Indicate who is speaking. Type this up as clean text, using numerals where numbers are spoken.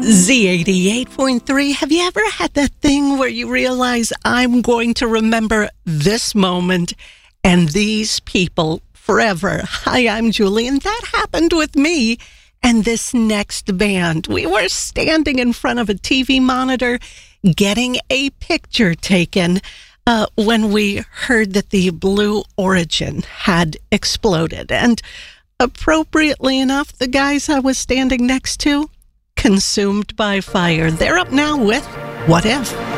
Speaker 1: Z88.3. Have you ever had that thing where you realize I'm going to remember this moment and these people forever? Hi, I'm Julie, and that happened with me and this next band. We were standing in front of a TV monitor getting a picture taken when we heard that the Blue Origin had exploded. And appropriately enough, the guys I was standing next to, consumed by fire. They're up now with What If?